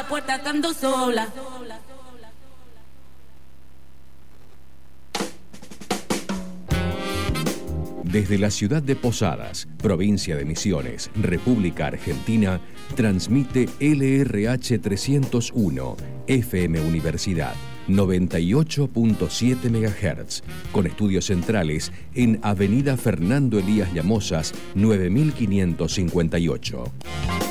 la puerta estando sola. Desde la ciudad de Posadas, provincia de Misiones, República Argentina, transmite LRH 301, FM Universidad, 98.7 MHz, con estudios centrales en Avenida Fernando Elías Llamosas, 9558.